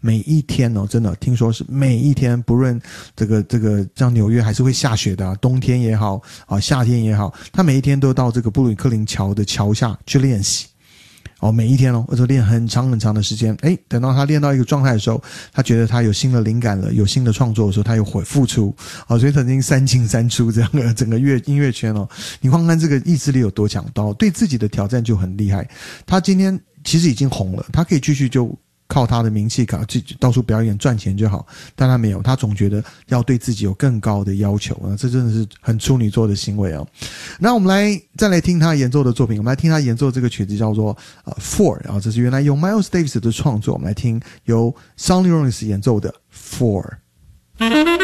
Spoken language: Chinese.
每一天哦，真的听说是每一天，不论这个像纽约还是会下雪的冬天也好夏天也好，他每一天都到这个布鲁克林桥的桥下去练习。每一天而且练很长很长的时间。等到他练到一个状态的时候，他觉得他有新的灵感了，有新的创作的时候，他又复出。所以曾经3进3出这样的整个音乐圈你看看这个意志力有多强，对自己的挑战就很厉害。他今天其实已经红了，他可以继续就靠他的名气到处表演赚钱就好，但他没有，他总觉得要对自己有更高的要求这真的是很处女座的行为那我们再来听他演奏的作品，我们来听他演奏这个曲子叫做Four 这是原来由 Miles Davis 的创作，我们来听由 Sonny Rollins 演奏的 Four。